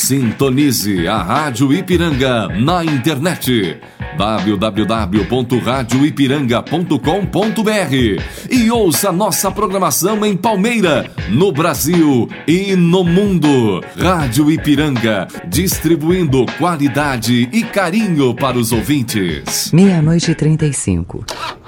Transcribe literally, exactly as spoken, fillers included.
Sintonize a Rádio Ipiranga na internet w w w ponto rádio ipiranga ponto com ponto b r e ouça nossa programação em Palmeira, no Brasil e no mundo. Rádio Ipiranga, distribuindo qualidade e carinho para os ouvintes. Meia-noite e trinta e cinco.